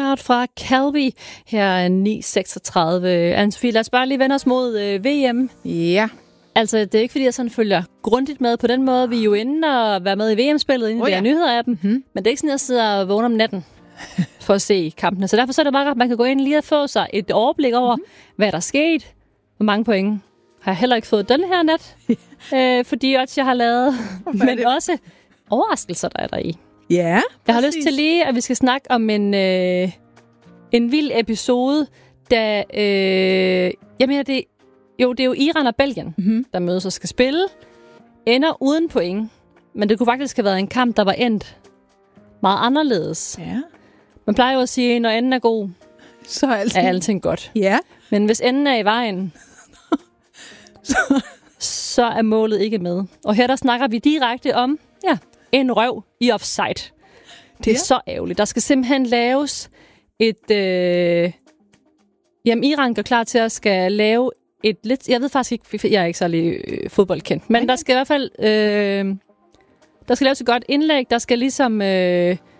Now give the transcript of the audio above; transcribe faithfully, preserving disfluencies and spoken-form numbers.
knockout fra Calvi. Her er ni seksogtredive. Anne-Sophie, lad os bare lige vende os mod øh, V M. Ja. Altså, det er ikke, fordi jeg sådan følger grundigt med på den måde. Vi er jo inde og være med i V M-spillet, inden oh, ja. vi har nyheder af dem. Mm-hmm. Men det er ikke sådan, at jeg sidder og vågner om natten for at se kampene. Så derfor så er det meget godt, at man kan gå ind lige og få sig et overblik over, mm-hmm. hvad der er sket. Hvor mange point har jeg heller ikke fået den her nat. øh, fordi også jeg har lavet. Men også overraskelser, der er der i. Ja, Jeg har lyst til lige, at vi skal snakke om en, øh, en vild episode, da... Øh, jeg mener, det, jo, det er jo Iran og Belgien, mm-hmm. der mødes og skal spille. Ender uden point. Men det kunne faktisk have været en kamp, der var endt meget anderledes. Ja. Man plejer jo at sige, at når enden er god, så er alting, er alting godt. Ja. Men hvis enden er i vejen, så... så er målet ikke med. Og her der snakker vi direkte om ja, en røv i offside. Det er ja. så ærgerligt. Der skal simpelthen laves et... Øh... Jamen, Iran går klar til at skal lave et lidt... Jeg ved faktisk ikke, jeg er ikke særlig øh, fodboldkendt, men okay. der skal i hvert fald... Øh... Der skal laves et godt indlæg. Der skal ligesom... Øh...